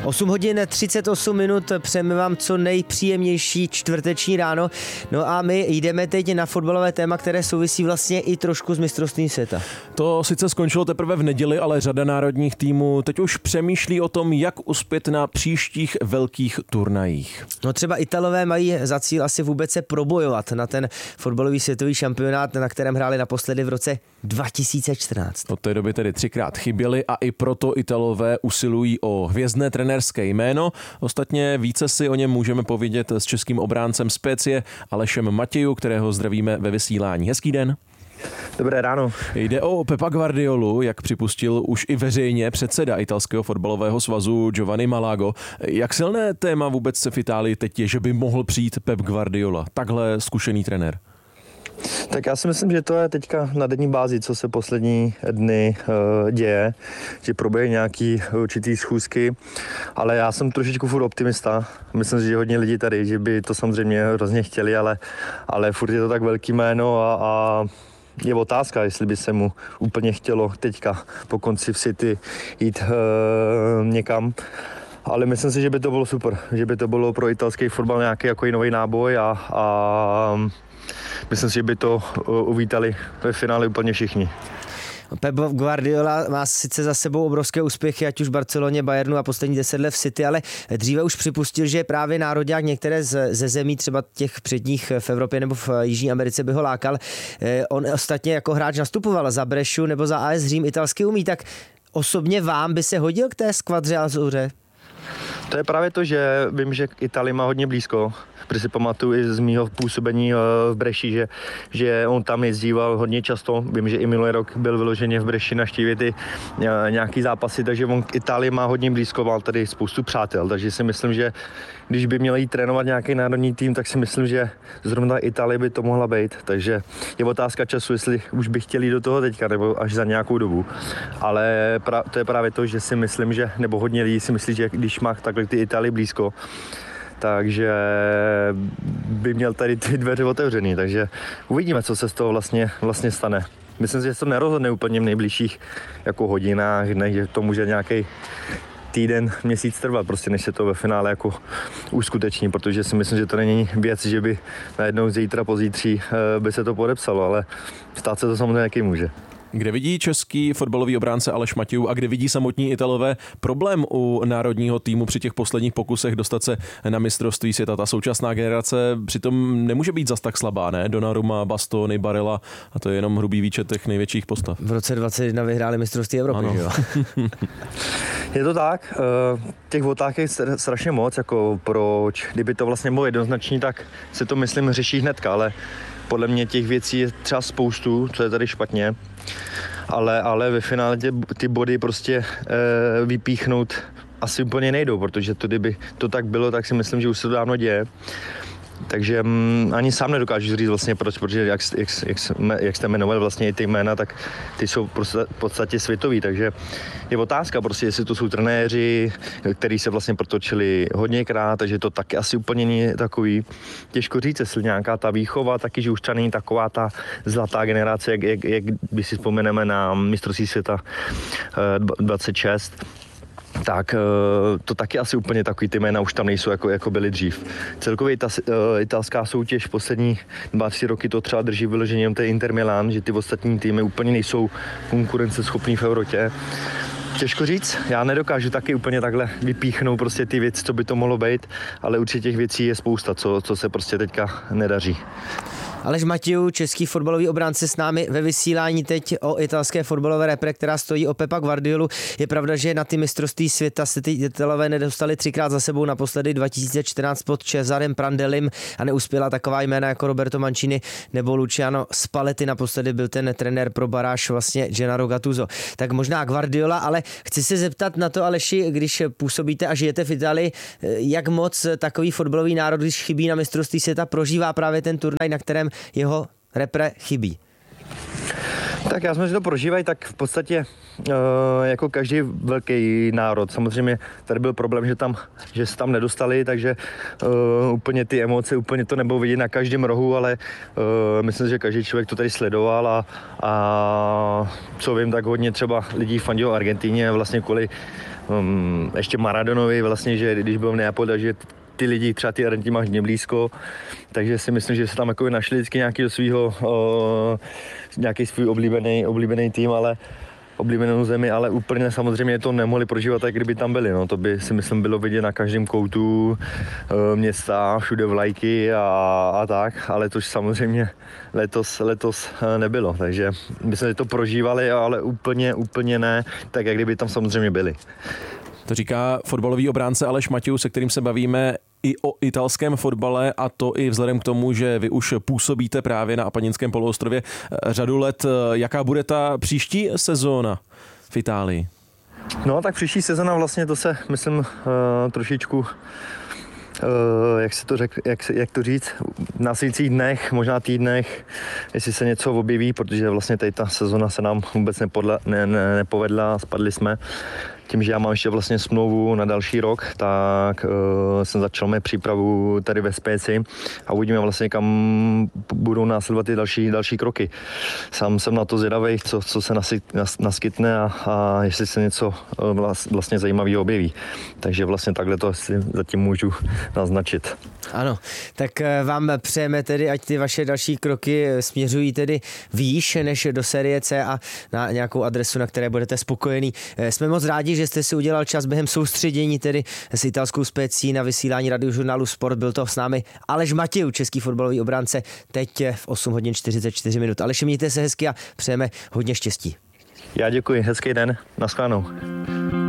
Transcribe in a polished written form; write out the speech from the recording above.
8 hodin 38 minut, přejeme vám co nejpříjemnější čtvrteční ráno. No a my jdeme teď na fotbalové téma, které souvisí vlastně i trošku s mistrovstvím světa. To sice skončilo teprve v neděli, ale řada národních týmů teď už přemýšlí o tom, jak uspět na příštích velkých turnajích. No třeba Italové mají za cíl asi vůbec se probojovat na ten fotbalový světový šampionát, na kterém hráli naposledy v roce 2014. Od té doby tedy 3krát chyběli a i proto Italové usilují o hvězdné trenérské jméno. Ostatně více si o něm můžeme povědět s českým obráncem Specie Alešem Matějou, kterého zdravíme ve vysílání. Hezký den. Dobré ráno. Jde o Pepa Guardiolu, jak připustil už i veřejně předseda italského fotbalového svazu Giovanni Malago. Jak silné téma vůbec se v Itálii teď je, že by mohl přijít Pep Guardiola, takhle zkušený trenér? Tak já si myslím, že to je teďka na denní bázi, co se poslední dny děje, že proběhne nějaký určitý schůzky, ale já jsem trošičku furt optimista. Myslím si, že hodně lidí tady, že by to samozřejmě hrozně chtěli, ale furt je to tak velký jméno a je otázka, jestli by se mu úplně chtělo teďka po konci v City jít někam. Ale myslím si, že by to bylo super, že by to bylo pro italský fotbal nějaký jako nový náboj a myslím si, že by to uvítali ve finále úplně všichni. Pep Guardiola má sice za sebou obrovské úspěchy, ať už v Barceloně, Bayernu a poslední 10 let v City, ale dříve už připustil, že právě nároďák některé ze zemí, třeba těch předních v Evropě nebo v Jižní Americe, by ho lákal. On ostatně jako hráč nastupoval za Brešu nebo za AS Řím, italsky umí, tak osobně vám by se hodil k té skvadře Azuře? To je právě to, že vím, že Itálie má hodně blízko, protože si pamatuju i z mýho působení v Breši, že on tam jezdíval hodně často. Vím, že i minulý rok byl vyloženě v Breši navštívit i nějaký zápasy, takže on k Itálii má hodně blízko, má tady spoustu přátel, takže si myslím, že když by měl jít trénovat nějaký národní tým, tak si myslím, že zrovna Itálie by to mohla být. Takže je otázka času, jestli už by chtěli do toho teďka, nebo až za nějakou dobu. Ale to je právě to, že si myslím, že, nebo hodně lidí si myslí, že když má takhle ty Itálii blízko, takže by měl tady ty dveře otevřený, takže uvidíme, co se z toho vlastně stane. Myslím si, že se to nerozhodne úplně v nejbližších jako hodinách, že to může nějaký týden, měsíc trvat, prostě než se to ve finále jako uskuteční, protože si myslím, že to není věc, že by najednou zítra, pozítří by se to podepsalo, ale stát se to samozřejmě jaký může. Kde vidí český fotbalový obránce Aleš Matějů a kde vidí samotní Italové problém u národního týmu při těch posledních pokusech dostat se na mistrovství světa? Ta současná generace přitom nemůže být zas tak slabá, ne? Donnarumma, Bastoni, Barella a to je jenom hrubý výčet těch největších postav. V roce 2021 vyhráli mistrovství Evropy, že jo? Je to tak, těch otázek je strašně moc, jako proč, kdyby to vlastně bylo jednoznačný, tak se to myslím řeší hnedka, ale podle mě těch věcí je třeba spoustu, co je tady špatně, ale ve finále ty body prostě vypíchnout asi úplně nejdou, protože to, kdyby to tak bylo, tak si myslím, že už se to dávno děje. Takže ani sám nedokážu říct vlastně proč, protože jak jste jmenovali vlastně i ty jména, tak ty jsou v podstatě světový, takže je otázka prostě, jestli to jsou trenéři, kteří se vlastně protočili hodněkrát, takže to taky asi úplně není takový. Těžko říct, jestli nějaká ta výchova, taky, že už třeba není taková ta zlatá generace, jak když si vzpomeneme na mistrovství světa 26, tak to taky asi úplně takový ty jména už tam nejsou, jako byly dřív. Celkově ta italská soutěž poslední 2-3 roky to třeba drží vyloženě jenom ten Inter Milan, že ty ostatní týmy úplně nejsou konkurenceschopný v Evropě. Těžko říct, já nedokážu taky úplně takhle vypíchnout prostě ty věci, co by to mohlo být, ale určitě těch věcí je spousta, co se prostě teďka nedaří. Aleš Matějů, český fotbalový obránce s námi ve vysílání teď o italské fotbalové repre, která stojí o Pepa Guardiolu. Je pravda, že na ty mistrovství světa se ty Italové nedostali 3krát za sebou, naposledy 2014 pod Cesarem Prandellim a neuspěla taková jména jako Roberto Mancini nebo Luciano Spalletti, naposledy byl ten trenér pro baráž vlastně Gennaro Gattuso. Tak možná Guardiola, ale chci se zeptat na to, Aleši, když působíte a žijete v Itálii, jak moc takový fotbalový národ, když chybí na mistrovství světa, prožívá právě ten turnaj, na kterém jeho repre chybí? Tak já jsme si to prožívají, tak v podstatě jako každý velký národ. Samozřejmě tady byl problém, že se tam nedostali, takže úplně ty emoce, úplně to nebylo vidět na každém rohu, ale myslím, že každý člověk to tady sledoval a co vím, tak hodně třeba lidí fandilo Argentině vlastně kvůli ještě Maradonovi vlastně, že když byl v Neapoli, že ty lidi, třeba ty Argentiny máš hodně blízko, takže si myslím, že se tam jako našli vždycky nějaký svůj oblíbený tým, ale oblíbenou zemi, ale úplně samozřejmě to nemohli prožívat, tak kdyby tam byli. No. To by si myslím bylo vidět na každém koutu města, všude vlajky a tak, ale to samozřejmě letos nebylo, takže myslím, že to prožívali, ale úplně ne, tak jak kdyby tam samozřejmě byli. To říká fotbalový obránce Aleš Matějů, se kterým se bavíme i o italském fotbale, a to i vzhledem k tomu, že vy už působíte právě na Apeninském poloostrově řadu let. Jaká bude ta příští sezóna v Itálii? No tak příští sezóna vlastně to se, myslím, trošičku jak to říct, v následujících dnech, možná týdnech, jestli se něco objeví, protože vlastně tady ta sezona se nám vůbec nepovedla, spadli jsme. Tím, že já mám ještě vlastně smlouvu na další rok, tak jsem začal mé přípravu tady ve Spéci a uvidíme vlastně, kam budou následovat ty další kroky. Sám jsem na to zvědavý, co se naskytne a jestli se něco vlastně zajímavého objeví. Takže vlastně takhle to si zatím můžu naznačit. Ano, tak vám přejeme tedy, ať ty vaše další kroky směřují tedy výš než do série C a na nějakou adresu, na které budete spokojený. Jsme moc rádi, že jste si udělal čas během soustředění tedy s italskou Specí na vysílání radiožurnálu Sport. Byl to s námi Aleš Matějů, český fotbalový obránce, teď v 8 hodin 44 minut. Aleši, mějte se hezky a přejeme hodně štěstí. Já děkuji, hezký den, naschledanou.